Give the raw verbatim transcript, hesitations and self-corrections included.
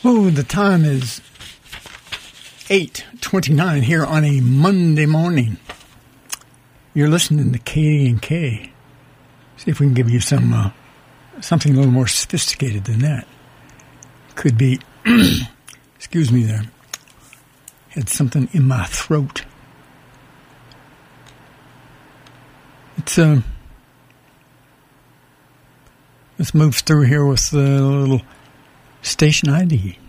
Oh, the time is eight twenty-nine here on a Monday morning. You're listening to K and K. See if we can give you some uh, something a little more sophisticated than that. Could be, excuse me there, had something in my throat. It's, uh, let's move through here with the little station I D.